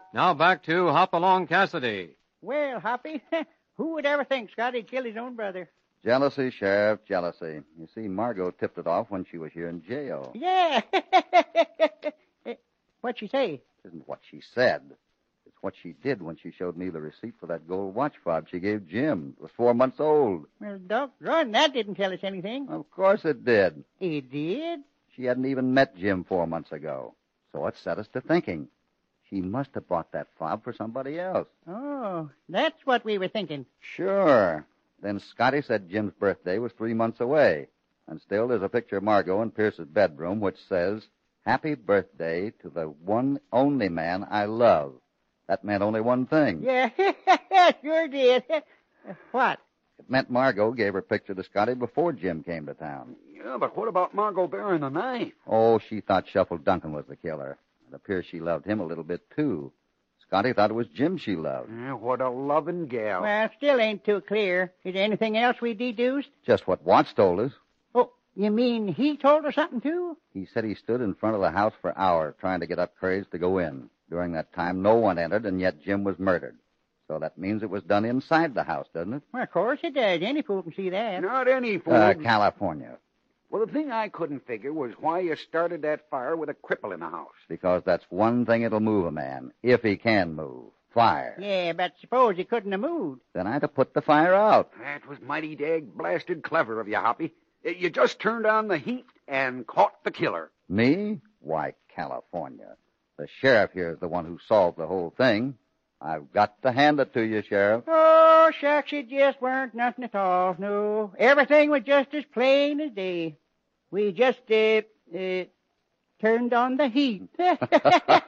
Now back to Hopalong Cassidy. Well, Hoppy, who would ever think Scotty'd kill his own brother? Jealousy, Sheriff, jealousy. You see, Margot tipped it off when she was here in jail. Yeah. What'd she say? It isn't what she said. It's what she did when she showed me the receipt for that gold watch fob she gave Jim. It was 4 months old. Well, doggone, that didn't tell us anything. Of course it did. It did? She hadn't even met Jim 4 months ago. So it set us to thinking. She must have bought that fob for somebody else. Oh, that's what we were thinking. Sure. Then Scotty said Jim's birthday was 3 months away. And still there's a picture of Margot in Pierce's bedroom which says, "Happy birthday to the one only man I love." That meant only one thing. Yeah, sure did. What? It meant Margot gave her picture to Scotty before Jim came to town. Yeah, but what about Margot bearing the knife? Oh, she thought Shuffle Duncan was the killer. It appears she loved him a little bit, too. Scotty thought it was Jim she loved. Yeah, what a loving gal. Well, still ain't too clear. Is there anything else we deduced? Just what Watts told us. Oh, you mean he told her something, too? He said he stood in front of the house for hours trying to get up courage to go in. During that time, no one entered, and yet Jim was murdered. So that means it was done inside the house, doesn't it? Well, of course it does. Any fool can see that. Not any fool. California. Well, the thing I couldn't figure was why you started that fire with a cripple in the house. Because that's one thing that'll move a man, if he can move. Fire. Yeah, but suppose he couldn't have moved. Then I'd have put the fire out. That was mighty blasted clever of you, Hoppy. You just turned on the heat and caught the killer. Me? Why, California. The sheriff here is the one who solved the whole thing. I've got to hand it to you, Sheriff. Oh, shucks, it just weren't nothing at all. No, everything was just as plain as day. We just, turned on the heat.